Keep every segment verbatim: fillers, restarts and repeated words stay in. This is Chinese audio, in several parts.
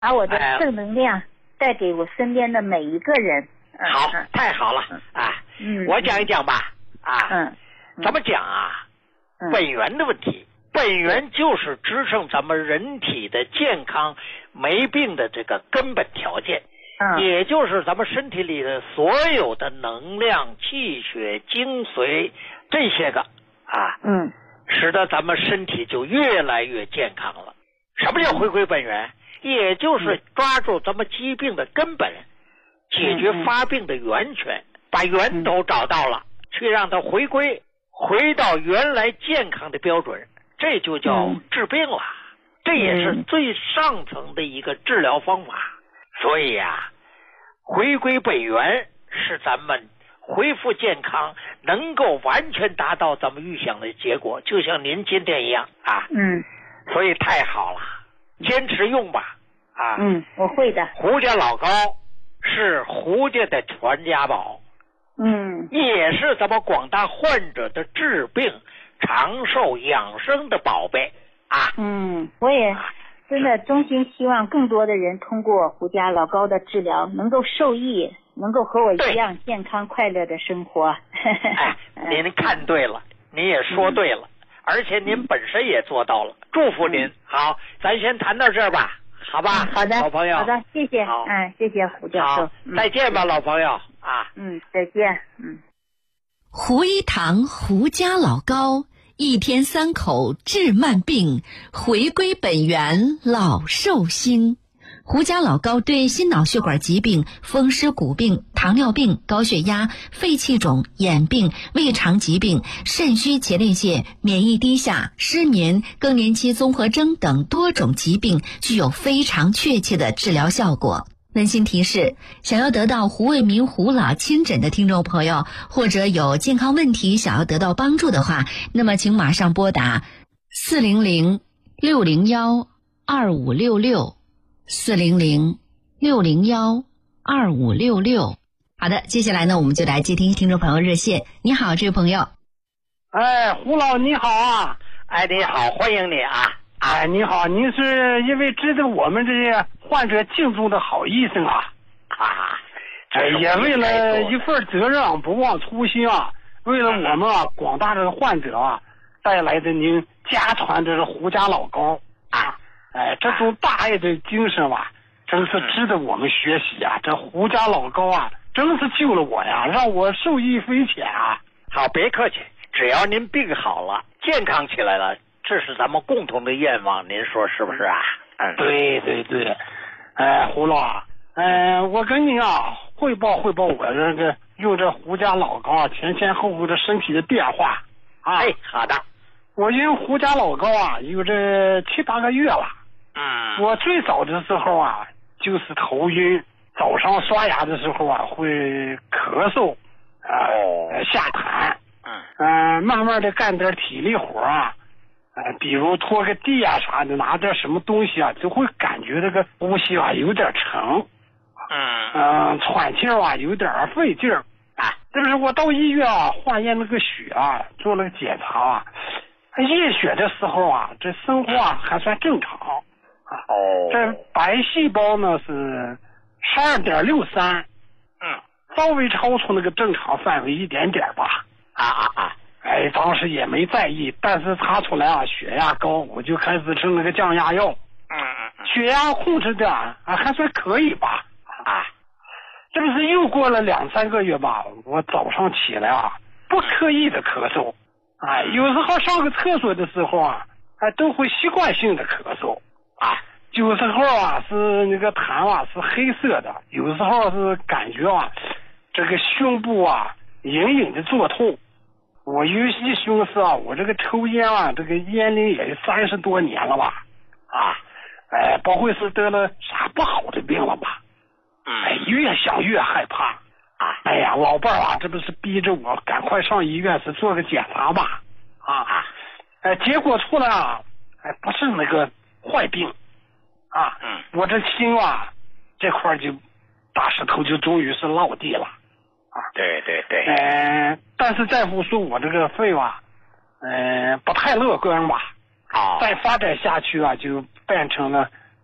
把我的正能量带给我身边的每一个人。 嗯、好、嗯，太好了啊！嗯，我讲一讲吧。啊，嗯，怎么讲啊？嗯、本源的问题，本源就是支撑咱们人体的健康、没病的这个根本条件。嗯，也就是咱们身体里的所有的能量、气血、精髓这些个啊，嗯，使得咱们身体就越来越健康了。什么叫回归本源？也就是抓住咱们疾病的根本，解决发病的源泉，把源头找到了，去让它回归，回到原来健康的标准，这就叫治病了。这也是最上层的一个治疗方法。所以啊，回归本源是咱们恢复健康，能够完全达到咱们预想的结果，就像您今天一样啊。嗯，所以太好了，坚持用吧。啊， 嗯，我会的。 胡家老高是胡家的传家宝，嗯，也是咱们广大患者的治病、长寿、养生的宝贝啊。 嗯，我也真的衷心希望更多的人通过胡家老高的治疗，能够受益，能够和我一样健康快乐的生活。 哎，您看对了，您也说对了，嗯、而且您本身也做到了，祝福您。嗯、好，咱先谈到这儿吧。好吧、嗯， 好的， 老朋友， 好的，谢谢，嗯，谢谢胡教授， 嗯、再见吧，老朋友啊， 嗯，再见，嗯。 胡一堂胡家老高，一天三口治慢病，回归本源老寿星。胡家老高对心脑血管疾病、风湿骨病、糖尿病、高血压、肺气肿、眼病、胃肠疾病、肾虚前列腺、免疫低下、失眠、更年期综合征等多种疾病具有非常确切的治疗效果。温馨提示，想要得到胡卫民胡老亲诊的听众朋友，或者有健康问题想要得到帮助的话，那么请马上拨打四零零六零幺二五六六四零零六零幺二五六六。好的，接下来呢，我们就来接听听众朋友热线。你好，这位朋友。 哎，胡老你好啊！ 哎，你好，欢迎你啊！ 哎，你好，您是一位值得我们这些患者敬重的好医生啊！ 啊， 哎，也为了一份责任，不忘初心啊！为了我们啊广大的患者啊，带来的您家传的胡家老高啊！哎，这种大爱的精神吧，真是值得我们学习啊！这胡家老高啊，真是救了我呀，让我受益匪浅啊！ 好，别客气，只要您病好了，健康起来了，这是咱们共同的愿望，您说是不是啊？ 嗯，对对对。哎，胡老，嗯、呃，我跟您啊汇报汇报我这个用这胡家老高啊前前后后的身体的变化啊。 哎，好的。 我用胡家老高啊有这七八个月了。 嗯， 我最早的时候啊，就是头晕，早上刷牙的时候啊会咳嗽，啊、呃，下痰，嗯，呃，慢慢的干点体力活啊，呃，比如拖个地啊啥的，拿点什么东西啊，就会感觉这个呼吸啊有点沉， 嗯嗯，喘气啊有点费劲儿，啊，这不是我到医院啊化验那个血啊，做了个检查啊，验血的时候啊，这生活啊还算正常。 哦， 这白细胞呢是十二点六三，嗯，稍微超出那个正常范围一点点吧。 啊啊啊！ 哎，当时也没在意，但是查出来啊血压高，我就开始吃那个降压药。 嗯嗯嗯， 血压控制的啊还算可以吧。 啊， 这不是又过了两三个月吧？我早上起来啊不刻意的咳嗽，哎，有时候上个厕所的时候啊，哎都会习惯性的咳嗽。啊，有时候啊是那个痰啊是黑色的，有时候是感觉啊这个胸部啊隐隐的作痛。我尤其胸是啊，我这个抽烟啊，这个烟龄也三十多年了吧，啊，哎，不会是得了啥不好的病了吧？哎，越想越害怕啊！哎呀，老伴儿啊，这不是逼着我赶快上医院是做个检查吧？啊，哎，结果出来啊，哎，不是那个坏病啊，嗯，我这心啊这块就大石头就终于是落地了啊， 对对对， 呃，但是大夫说我这个肺吧，呃，不太乐观吧， 啊， 再发展下去啊，就变成了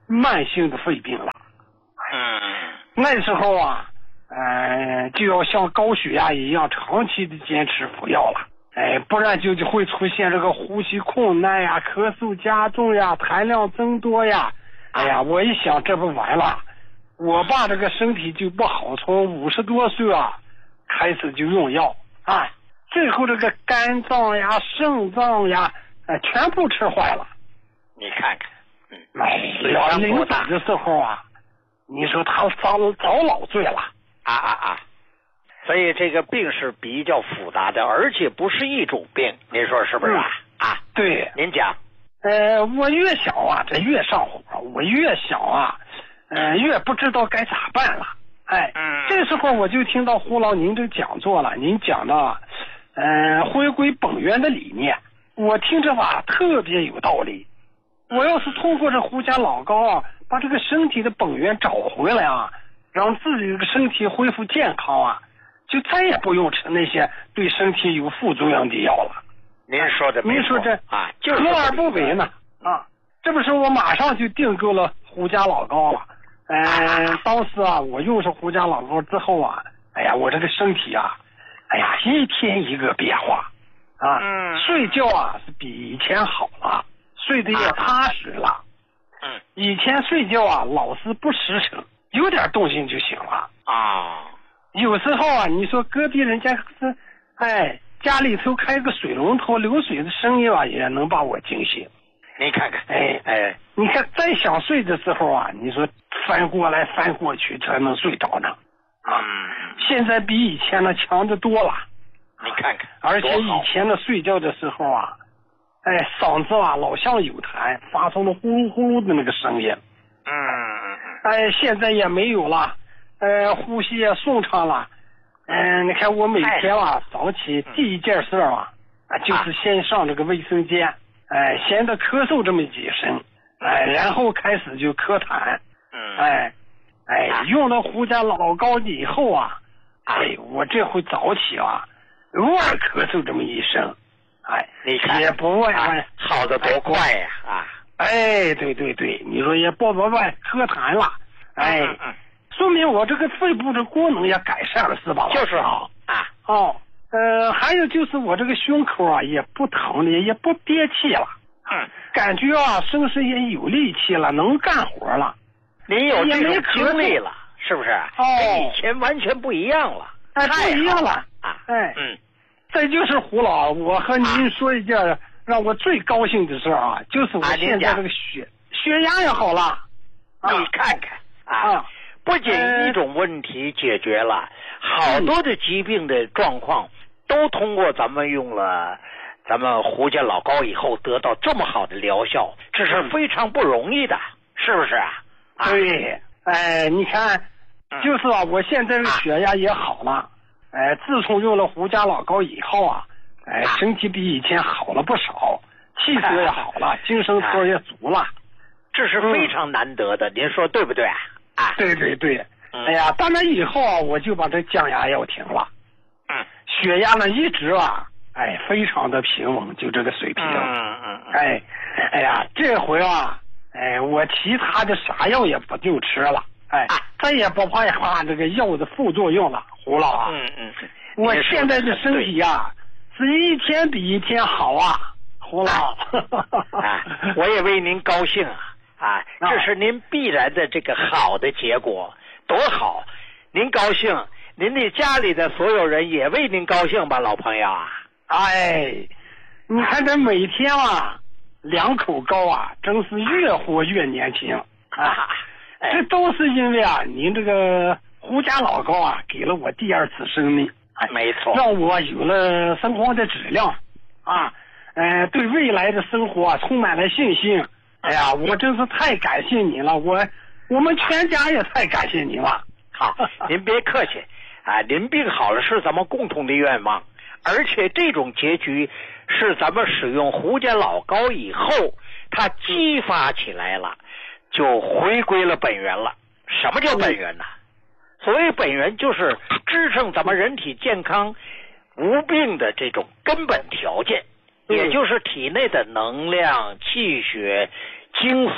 慢性的肺病了。 嗯， 那时候啊，呃，就要像高血压一样长期的坚持服药了，哎，不然就就会出现这个呼吸困难呀、咳嗽加重呀、痰量增多呀。哎呀，我一想这不完了，我爸这个身体就不好，从五十多岁啊开始就用药啊，最后这个肝脏呀、肾脏呀，哎，全部吃坏了。 你看看，嗯， 哎呀，临走的时候啊，你说他早早老醉了啊啊啊！所以这个病是比较复杂的，而且不是一种病，您说是不是啊？嗯、啊， 对， 您讲。 呃，我越想啊，这越上火；我越想啊，呃，越不知道该咋办了。哎， 嗯， 这时候我就听到胡老您这讲座了，您讲的，呃，回归本源的理念，我听着吧特别有道理。我要是通过这胡家老高啊，把这个身体的本源找回来啊，让自己这个身体恢复健康啊，就再也不用吃那些对身体有副作用的药了。 您说的没错， 您说这啊，就是何而不为呢？啊，这不是我马上就订购了胡家老高了。嗯、呃，当时啊，我用上胡家老高之后啊，哎呀，我这个身体啊，哎呀，一天一个变化啊， 嗯， 睡觉啊是比以前好了。睡得也踏实了， 嗯， 以前睡觉啊老是不实诚，有点动静就醒了啊。 有时候啊，你说隔壁人家是，哎，家里头开个水龙头流水的声音啊，也能把我惊醒。 你看看， 哎哎，你看再想睡的时候啊，你说翻过来翻过去才能睡着呢。啊， 嗯， 现在比以前呢强得多了。 你看看， 而且以前的睡觉的时候啊。哎，嗓子啊老像有痰，发出了呼噜呼噜的那个声音。 嗯嗯哎，现在也没有了，呃，呼吸也顺畅了。嗯、呃，你看我每天啊早起第一件事啊，啊就是先上这个卫生间，哎，先得咳嗽这么几声，哎，然后开始就咳痰。 嗯。 哎，哎，用了胡家老高以后啊，哎，我这回早起啊，偶尔咳嗽这么一声。哎， 你看也不外外、 啊、好的多快呀！啊， 哎，对对对，你说也不外外咳痰了，哎， 嗯嗯， 说明我这个肺部的功能也改善了，是吧？ 就是好啊。 哦，呃，还有就是我这个胸口啊也不疼了，也不憋气了， 嗯， 感觉啊身上也有力气了，能干活了。 你有这种经历了，是不是？ 哦， 跟以前完全不一样了， 哎，不一样了啊！ 哎， 嗯。 再就是胡老，我和您说一件让我最高兴的事啊，就是我现在这个血、啊、血压也好了。 啊、你看看啊，啊不仅一种问题解决了，呃、好多的疾病的状况都通过咱们用了咱们胡家老高以后得到这么好的疗效，这是非常不容易的，是不是啊？ 啊对，哎，你看，就是啊，我现在这个血压也好了。哎，自从用了胡家老高以后啊，哎，身体比以前好了不少，气色也好了，精神头也足了， 这是非常难得的，嗯、您说对不对啊？啊， 对对对， 嗯、 哎呀，当然以后啊，我就把这降压药停了， 嗯， 血压呢一直啊，哎，非常的平稳，就这个水平， 嗯嗯嗯， 哎，哎呀，这回啊，哎，我其他的啥药也不就吃了。哎，再也不怕怕这个药的副作用了，胡老啊。 嗯嗯， 我现在的身体啊，是一天比一天好啊，胡老。 啊，我也为您高兴啊！啊，这是您必然的这个好的结果，多好！您高兴，您的家里的所有人也为您高兴吧，老朋友啊！ 哎，你看这每天啊，两口高啊，真是越活越年轻啊！这都是因为啊，您这个胡家老高啊，给了我第二次生命， 哎，没错， 让我有了生活的质量啊，呃，对未来的生活啊充满了信心。哎呀，我真是太感谢您了，我我们全家也太感谢您了。 好，您别客气啊，您病好了是咱们共同的愿望，而且这种结局是咱们使用胡家老高以后，它激发起来了。就回归了本源了。什么叫本源呢？所谓本源就是支撑咱们人体健康无病的这种根本条件，也就是体内的能量、气血、精髓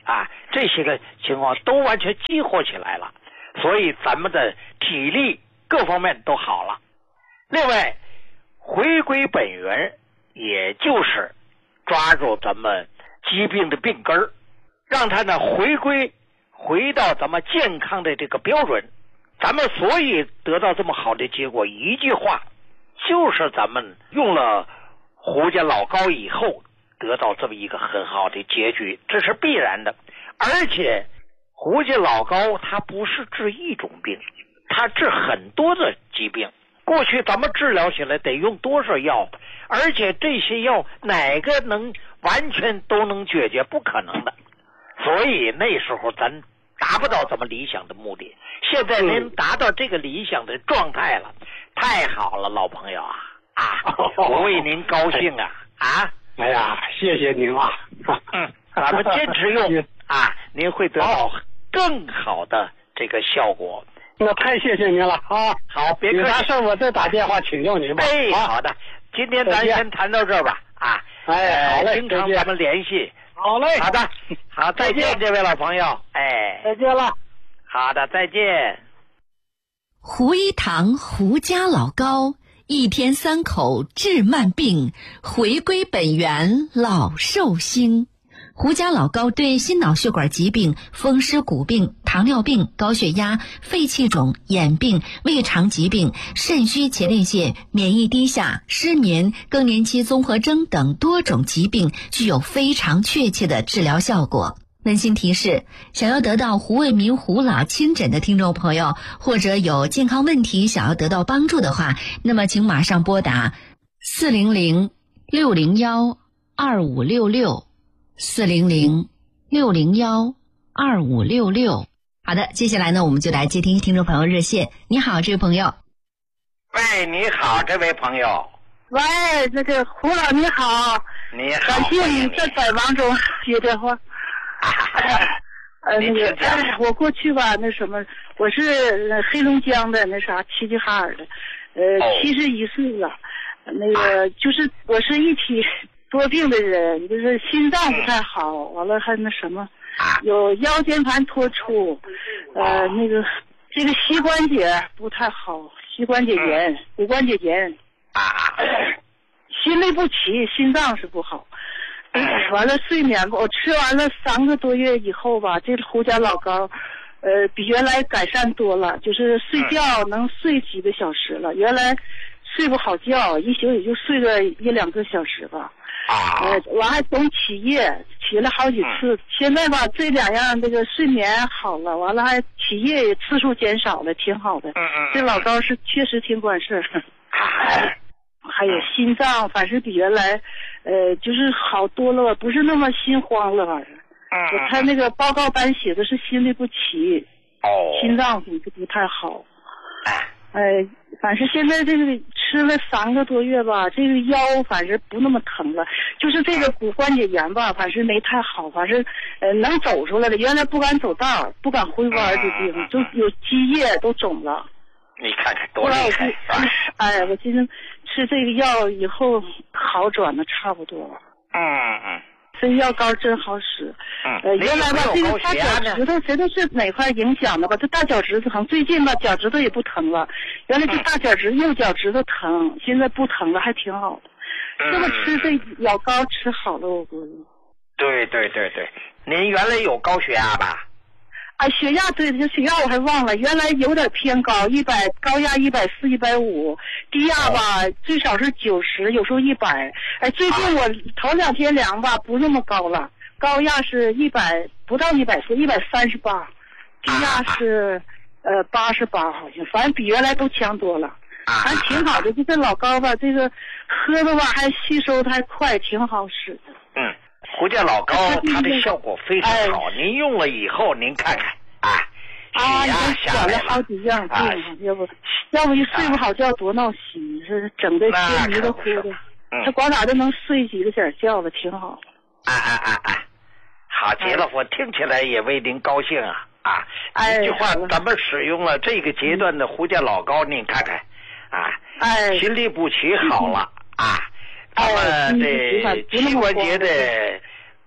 啊，这些个情况都完全激活起来了，所以咱们的体力各方面都好了。另外，回归本源，也就是抓住咱们疾病的病根儿，让它呢回归回到咱们健康的这个标准。咱们所以得到这么好的结果，一句话就是咱们用了胡家老膏以后得到这么一个很好的结局，这是必然的。而且胡家老膏它不是治一种病，它治很多的疾病。过去咱们治疗起来得用多少药，而且这些药哪个能完全都能解决？不可能的。所以那时候咱达不到咱们理想的目的，现在您达到这个理想的状态了，太好了，老朋友啊啊！我为您高兴啊啊！ 哎呀，谢谢您啊！ 嗯，咱们坚持用啊，您会得到更好的这个效果。 那太谢谢您了啊！ 好，别客气， 有啥事我再打电话请教您吧。 哎，好的，今天咱先谈到这儿吧啊！ 哎，好嘞， 经常咱们联系。 好嘞， 好的，好，再见，这位老朋友，哎， 再见了。 好的，再见。 胡一堂胡家老膏，一天三口治慢病，回归本源老寿星。胡家老膏对心脑血管疾病、风湿骨病、糖尿病、高血压、肺气肿、眼病、胃肠疾病、肾虚前列腺、免疫低下、失眠、更年期综合征等多种疾病具有非常确切的治疗效果。温馨提示，想要得到胡卫民胡老亲诊的听众朋友，或者有健康问题想要得到帮助的话，那么请马上拨打四零零六零幺二五六六四零零六零幺二五六六。好的，接下来呢，我们就来接听听众朋友热线。你好，这位朋友。 喂，你好，这位朋友。 喂，那个胡老你好。 你好。 感谢你在百忙中接电话。呃，那个，哎，我过去吧，那什么，我是黑龙江的那啥齐齐哈尔的，呃，七十一岁了，那个就是我是一体多病的人，就是心脏不太好，完了还那什么，有腰间盘突出，呃，那个这个膝关节不太好，膝关节炎，骨关节炎，心律不齐，心脏是不好。完了睡眠吧，我吃完了三个多月以后吧，这个胡家老膏，呃，比原来改善多了，就是睡觉能睡几个小时了，原来睡不好觉，一宿也就睡个一两个小时吧。呃，完还总起夜，起了好几次。现在吧，这两样这个睡眠好了，完了还起夜次数减少了，挺好的。这老膏是确实挺管事儿。还有心脏，反正比原来，呃，就是好多了，不是那么心慌了，反正。我看那个报告单写的是心律不齐， 哦， 心脏不不太好。哎，反正现在这个吃了三个多月吧，这个腰反正不那么疼了，就是这个骨关节炎吧，反正没太好，反正呃能走出来了。原来不敢走道，不敢回弯的地方，就有积液都肿了。 你看看多厉害！ 哎，我今天吃这个药以后好转的差不多了。 嗯嗯， 这药膏真好使。 嗯， 呃，原来吧，这个大脚趾头知道是哪块影响的吧？这大脚趾头疼，最近吧脚趾头也不疼了。原来这大脚趾、右脚趾头疼，现在不疼了，还挺好的。这么吃这药膏吃好了，我估计。 对对对对，您原来有高血压吧？ 啊，血压对，这血压我还忘了，原来有点偏高，一百高压一百四、一百五，低压吧最少是九十，有时候一百。哎，最近我头两天量吧不那么高了，高压是一百不到一百四，一百三十八，低压是呃八十八好像，反正比原来都强多了，还挺好的。这个老膏吧，这个喝的吧还吸收的还快，挺好使的。 嗯。胡家老膏它的效果非常好，哎、您用了以后您看看啊， 啊，你选了好几样病、啊，要不要不一睡不好觉多闹心，是整的天迷的糊的，他光哪都能睡几个点觉了，挺好。 啊啊啊啊，好极了，我听起来也为您高兴啊啊！ 哎、 一句话，咱们使用了这个阶段的胡家老膏，您看看啊， 哎， 心律不齐好了啊。咱们这膝关节的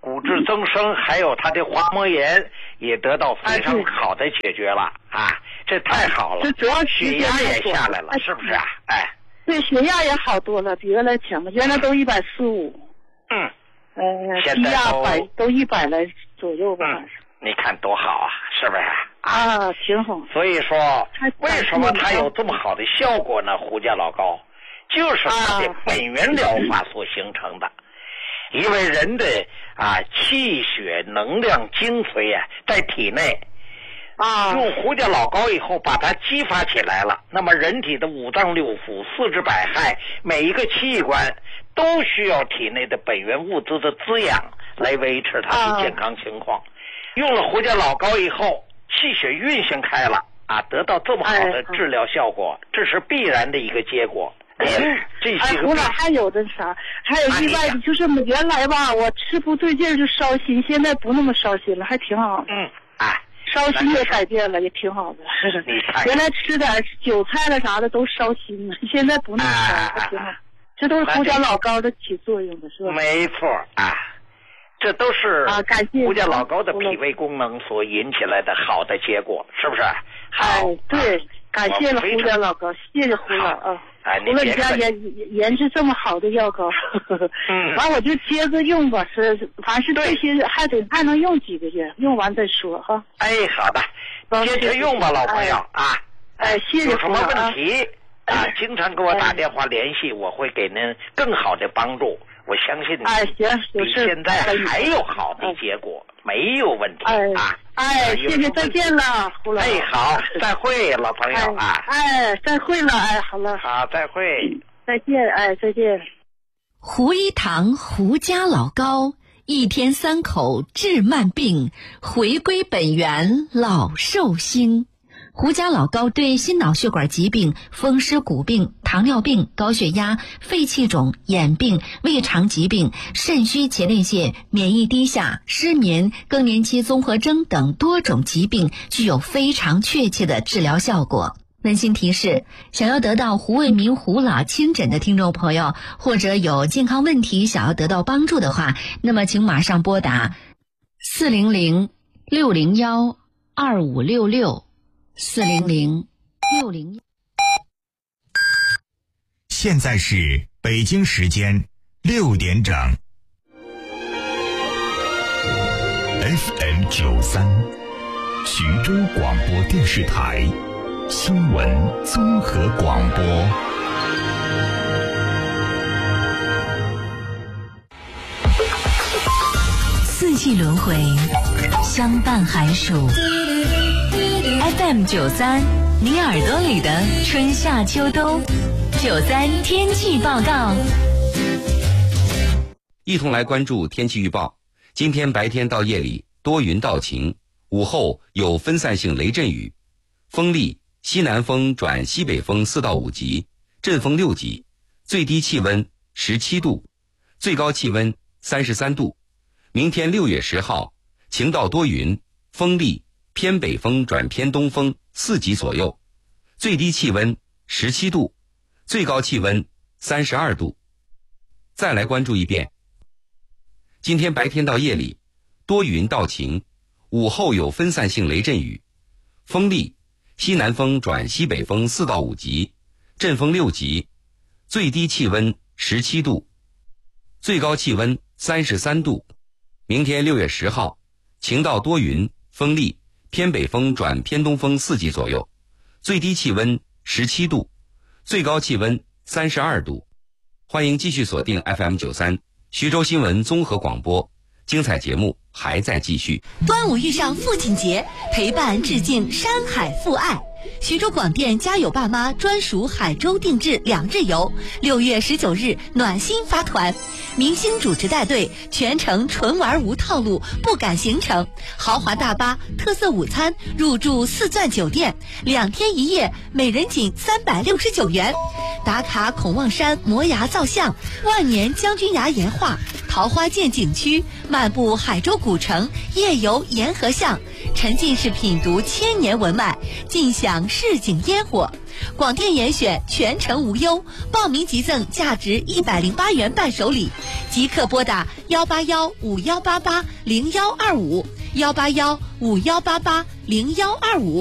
骨质增生，还有他的滑膜炎也得到非常好的解决了啊，这太好了。 这主要血压也下来了，是不是啊？哎， 对，血压也好多了，比原来强了，原来都一百四五。 嗯。 呃，低压百都一百来左右吧。 嗯，你看多好啊，是不是？ 啊，挺好。 所以说，为什么它有这么好的效果呢？胡家老膏就是它的本源疗法所形成的。因为人的啊气血能量精髓啊在体内， 啊， 用胡家老膏以后把它激发起来了，那么人体的五脏六腑、四肢百骸，每一个器官都需要体内的本源物质的滋养来维持它的健康情况。啊、用了胡家老膏以后，气血运行开了啊，得到这么好的治疗效果，哎、这是必然的一个结果。 哎，这哎，胡老还有的啥？还有意外的，就是原来吧，我吃不对劲就烧心，现在不那么烧心了，还挺好的。 嗯，哎， 烧心也改变了，也挺好的。原来吃点韭菜了啥的都烧心了，现在不那么烧，还挺好。这都是胡家老膏的起作用的，是吧？ 没错啊，这都是啊，感谢胡家老膏的脾胃功能所引起来的好的结果，是不是？ 哎，对。感谢了胡家老膏，谢谢胡老啊！ 哎， 胡了你家研研制这么好的药膏， 嗯， 完我就接着用吧，是凡是这些还得还能用几个月，用完再说哈。 哎，好的，接着用吧，老朋友啊！ 哎，谢谢有什么胡老问题啊？经常给我打电话联系，我会给您更好的帮助。我相信你， 哎，行， 比现在还有好的结果，没有问题啊！ 哎，谢谢，再见了，胡老。 哎，好，再会，老朋友啊！ 哎，再会了，哎，好了。 好，再会。 再见，哎，再见。 胡一堂胡家老膏，一天三口治慢病，回归本源老寿星。胡家老膏对心脑血管疾病、风湿骨病、糖尿病、高血压、肺气肿、眼病、胃肠疾病、肾虚前列腺、免疫低下、失眠、更年期综合征等多种疾病具有非常确切的治疗效果。温馨提示，想要得到胡卫民胡老亲诊的听众朋友，或者有健康问题想要得到帮助的话，那么请马上拨打四零零六零幺二五六六四零零六零。 现在是北京时间六点整。F M 九三，徐州广播电视台新闻综合广播。 四季轮回，相伴寒暑。F M 九三，你耳朵里的春夏秋冬。九三天气报告， 一同来关注天气预报。今天白天到夜里多云到晴，午后有分散性雷阵雨，风力西南风转西北风四到五级，阵风六级，最低气温十七度，最高气温三十三度。明天六月十号，晴到多云，风力偏北风转偏东风四级左右，最低气温十七度，最高气温三十二度。再来关注一遍，今天白天到夜里多云到晴，午后有分散性雷阵雨，风力西南风转西北风四到五级，阵风六级，最低气温十七度，最高气温三十三度。明天六月十号，晴到多云，风力偏北风转偏东风四级左右，最低气温十七度，最高气温三十二度。欢迎继续锁定 F M 九三 徐州新闻综合广播，精彩节目还在继续。 端午遇上父亲节，陪伴致敬山海父爱。徐州广电家有爸妈专属海州定制两日游，六月十九日暖心发团，明星主持带队，全程纯玩无套路，不赶行程，豪华大巴，特色午餐，入住四钻酒店，两天一夜，每人仅三百六十九元。打卡孔望山摩崖造像，万年将军崖岩画，桃花涧景区，漫步海州古城，夜游沿河巷， 沉浸式品读千年文脉，尽享市井烟火。广电严选，全程无忧，报名即赠价值一百零八元伴手礼，即刻拨打幺八幺五幺八八零幺二五幺八幺五幺八八零幺二五。